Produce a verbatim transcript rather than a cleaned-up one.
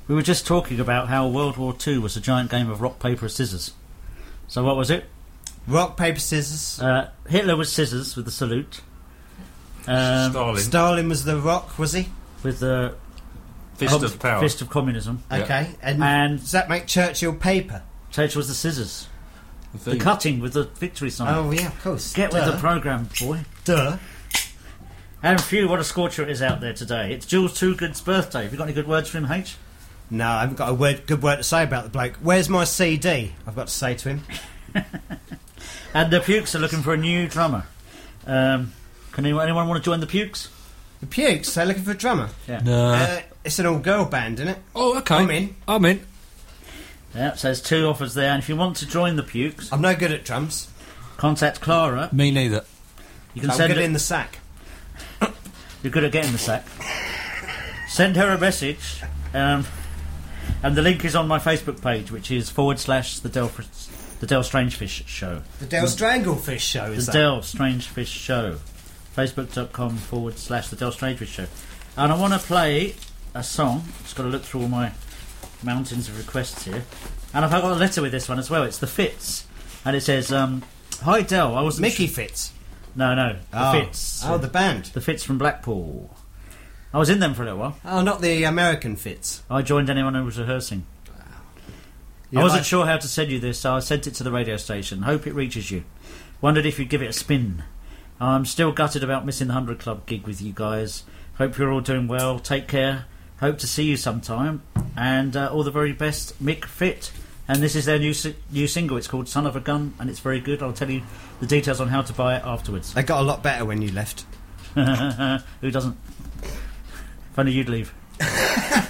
We were just talking about how World War Two was a giant game of rock, paper, scissors. So what was it? Rock, paper, scissors. Uh, Hitler was scissors with the salute. Um, Stalin. Stalin was the rock, was he? with the Fist com- of power. fist of communism. Yeah. Okay. And, And- does that make Churchill paper? Churchill was the scissors. The The cutting with the victory sign. Oh, yeah, of course. Get Duh. with the programme, boy. Duh. And phew, what a scorcher it is out there today. It's Jules Toogood's birthday. Have you got any good words for him, H? No, I haven't got a word, good word to say about the bloke. Where's my C D? I've got to say to him. And the Pukes are looking for a new drummer. Um, can anyone, anyone want to join the Pukes? The Pukes, they're looking for a drummer. Yeah. No. Uh, it's an all-girl band, isn't it? oh, okay. I'm in. I'm in. Yeah, so there's two offers there. And if you want to join the Pukes, I'm no good at drums. contact Clara. Me neither. You can I'm send good it, in the sack. You're good at getting the sack. Send her a message. Um, and the link is on my Facebook page, which is forward slash the Del, the Del Strangefish Show. The Del Stranglefish show, is The that? Del Strangefish Show. Facebook.com forward slash the Del Strangefish Show. And I want to play a song. Just got to look through all my mountains of requests here. And I've got a letter with this one as well. It's the Fits. And it says, um, Hi Del, I was Mickey Fitz. No, no. The Oh. Fits. Oh, the band. The Fits from Blackpool. I was in them for a little while. Oh, not the American Fitz. I joined anyone who was rehearsing. Yeah, I wasn't like- sure how to send you this, so I sent it to the radio station. Hope it reaches you. Wondered if you'd give it a spin. I'm still gutted about missing the one hundred Club gig with you guys. Hope you're all doing well. Take care. Hope to see you sometime. And uh, all the very best, Mick Fit. And this is their new si- new single. It's called Son of a Gun, and it's very good. I'll tell you the details on how to buy it afterwards. They got a lot better when you left. Who doesn't? If only you'd leave.